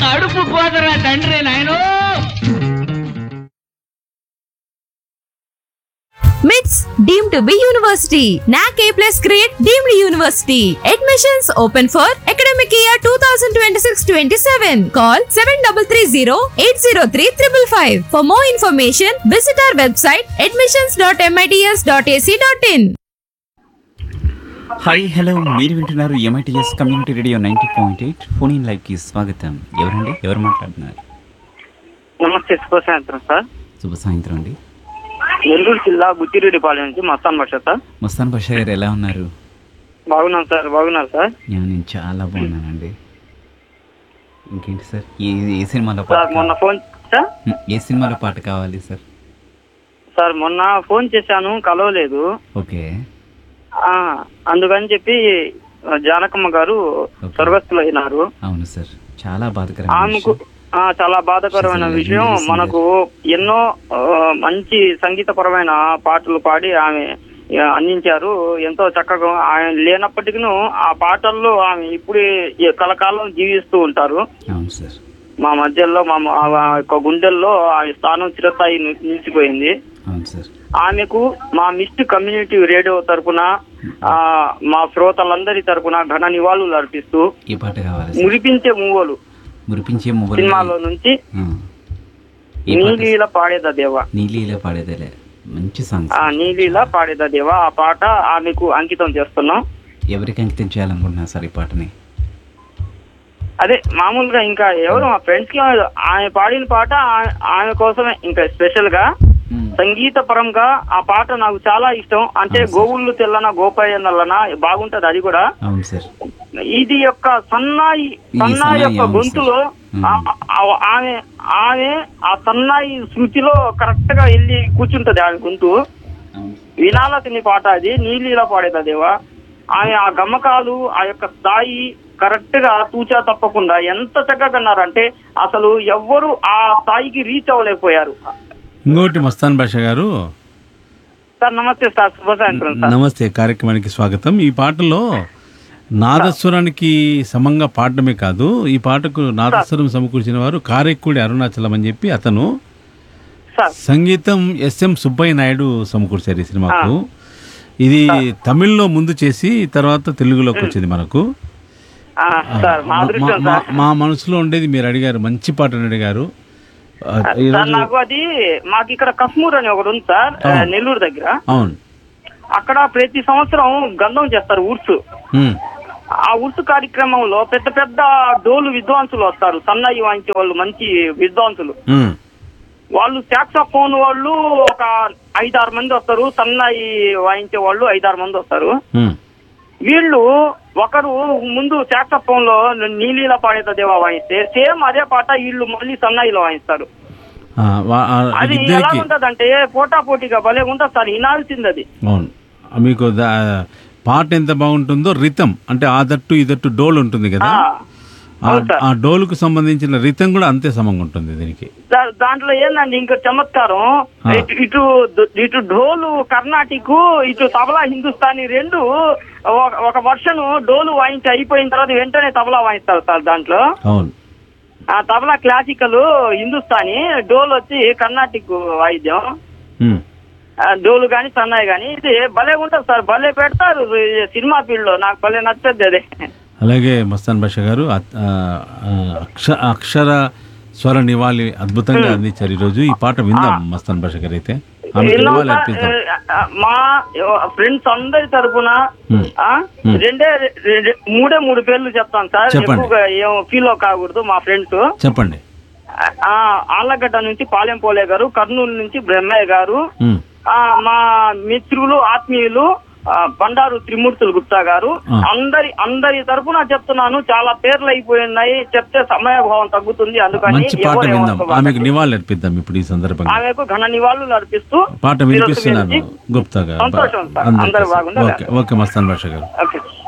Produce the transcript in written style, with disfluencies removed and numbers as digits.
కడుపు కోతరా తండ్రి నాయనో. MITS deemed to be university. NAC A+ grade deemed university. Admissions open for academic year 2026-27. Call 7330-803-555. For more information, visit our website admissions.mits.ac.in. Hi hello, మీరు వింటున్నారు MITS community radio 90.8 phone in లైవ్కి స్వాగతం. ఎవరండి, ఎవరు మాట్లాడుతున్నారు? నమస్తే, శుభ సాయంత్రం సార్. శుభ సాయంత్రం అండి. నెల్లూరు జిల్లా బుచ్చిరెడ్డిపాలెం నుంచి మస్తాన్ భాష సార్. మస్తాన్ బాషా గారు ఎలా ఉన్నారు? బాగున్నాను సార్. బాగున్నారు సార్? నేను చాలా బాగున్నానండి. ఇంకేంటి సార్, ఏ సినిమాలో సార్ మొన్న ఫోన్ సార్ ఏ సినిమాలో పాట కావాలి సార్? సార్ మొన్న ఫోన్ చేశాను, కలవలేదు. ఓకే. అందుకని చెప్పి జానకమ్మ గారు స్వర్గస్థులు అయినారు. అవును సార్, చాలా ఆమెకు చాలా బాధాకరమైన విషయం. మనకు ఎన్నో మంచి సంగీతపరమైన పాటలు పాడి ఆమె అందించారు. ఎంతో చక్కగా ఆయన లేనప్పటికీ ఆ పాటల్లో ఆమె ఇప్పుడు కలకాలం జీవిస్తూ ఉంటారు. అవును సార్. మా మధ్యలో మా యొక్క గుండెల్లో ఆమె స్థానం చిరస్థాయి నిలిచిపోయింది. అవును సార్. ఆమెకు మా మిస్ట్ కమ్యూనిటీ రేడియో తరపున మా శ్రోతలందరి తరపున ఘన నివాళులు అర్పిస్తూ ఈ పాట కావాలి. మురిపించే మూవలు సినిమాలో నుంచి నీలీల పాడేద దేవ. నీలీల పాడేదలే మంచి సాంగ్. నీలీల పాడేద దేవ ఆ పాట ఆమెకు అంకితం చేస్తున్నాం. ఎవరికి అంకితం చేయాలనుకుంటున్నా సార్ ఈ పాటని? అదే మామూలుగా ఇంకా ఎవరు మా ఫ్రెండ్స్ కి ఆమె పాడిన పాట ఆమె కోసమే ఇంకా స్పెషల్ గా సంగీత పరంగా ఆ పాట నాకు చాలా ఇష్టం. అంటే గోవుళ్ళు తెల్లన గోపయ్య నల్లన బాగుంటది అది కూడా. అవును సార్. ఇది యొక్క సన్నాయి యొక్క గొంతులో ఆమె ఆ సన్నాయి శృతిలో కరెక్ట్ గా వెళ్ళి కూర్చుంటది ఆమె గొంతు. వినాలసిన పాట అది నీలీలా పాడేదేవా. ఆమె ఆ గమ్మకాలు ఆ యొక్క స్థాయి కరెక్ట్ గా తూచా తప్పకుండా ఎంత చక్కగా అన్నారంటే అసలు ఎవ్వరు ఆ స్థాయికి రీచ్ అవ్వలేకపోయారు. ఇంకోటి మస్తాన్ భాష గారు సార్. నమస్తే సార్, శుభ సాయంత్రం సార్. నమస్తే, కార్యక్రమానికి స్వాగతం. ఈ పాటలో నాదస్వరానికి సమంగా పాడటమే కాదు, ఈ పాటకు నాదస్వరం సమకూర్చిన వారు కారెక్కుడి అరుణాచలం అని చెప్పి అతను, సంగీతం SM సుబ్బయ్య నాయుడు సమకూర్చారు ఈ సినిమాకు. ఇది తమిళ్లో ముందు చేసి తర్వాత తెలుగులోకి వచ్చింది మనకు. మా మనసులో ఉండేది మీరు అడిగారు, మంచి పాటను అడిగారు. నాకు అది మాకు ఇక్కడ కశ్మూర్ అని ఒకటి ఉంది సార్, నెల్లూరు దగ్గర. అవును. అక్కడ ప్రతి సంవత్సరం గంధం చేస్తారు, ఉర్సు. ఆ ఉర్సు కార్యక్రమంలో పెద్ద పెద్ద డోలు విద్వాంసులు వస్తారు, సన్నాయి వాయించే వాళ్ళు, మంచి విద్వాంసులు. వాళ్ళు సాక్సోఫోన్ వాళ్ళు ఒక 5-6 మంది వస్తారు, సన్నాయి వాయించే వాళ్ళు 5-6 మంది వస్తారు. వీళ్ళు ఒకరు ముందు సాక్సోఫోన్ లో నీలీలా పాడేద దేవా వాయిస్తే సేమ్ అదే పాట వీళ్ళు మళ్ళీ సన్నాయిలో వాయిస్తారు. అది ఎలా ఉంటదంటే పోటాపోటీగా భలే ఉంటది సార్, వినాల్సింది అది. అవును, మీకు పాట ఎంత బాగుంటుందో రితం అంటే ఆ దట్టు ఈ దట్టు డోల్ ఉంటుంది కదా, ఆ డోలుకు సంబంధించిన రితం కూడా అంతే సమంగా ఉంటుంది దీనికి. దాంట్లో ఏందండి ఇంకా చమత్కారం, ఇటు డోలు కర్ణాటిక్, ఇటు తబలా హిందుస్థానీ రెండు ఒక వర్షన్ డోలు వాయించి అయిపోయిన తర్వాత వెంటనే తబలా వాయిస్తారు సార్ దాంట్లో. అవును. ఆ తబలా క్లాసికల్ హిందుస్థానీ, డోలు వచ్చి కర్ణాటిక్ వాయిద్యం. డోలు గాని సన్నాయి గాని ఇది భలే ఉంటది సార్, భలే పెడతారు సినిమా ఫీల్డ్ లో. నాకు భలే నచ్చద్ది అదే. అలాగే మస్తాన్ భాష గారు అక్షర స్వర నివాళి అద్భుతంగా అందించారు ఈరోజు. ఈ పాట విందాం మస్తాన్ భాష గారు. అయితే మా ఫ్రెండ్స్ అందరి తరపున మూడు పేర్లు చెప్తాను సార్, ఎక్కువగా ఏం ఫీల్ కాకూడదు. మా ఫ్రెండ్స్ చెప్పండి. ఆళ్లగడ్డ నుంచి పాలెం పోలే గారు, కర్నూలు నుంచి బ్రహ్మయ్య గారు, మా మిత్రులు ఆత్మీయులు బండారు త్రిమూర్తులు గుప్తా గారు, అందరి తరపున చెప్తున్నాను. చాలా పేర్లు అయిపోయినాయి, చెప్తే సమయభావం తగ్గుతుంది. అందుకని నివాళులు అర్పిద్దాం ఇప్పుడు ఈ సందర్భంగా. ఆమెకు ఘన నివాళులు అర్పిస్తూ పాట వినిపిస్తున్నాను గుప్తా గారు. సంతోషం సార్, అందరూ బాగుంది. ఓకే మస్తాన్ భాష గారు. ఓకే.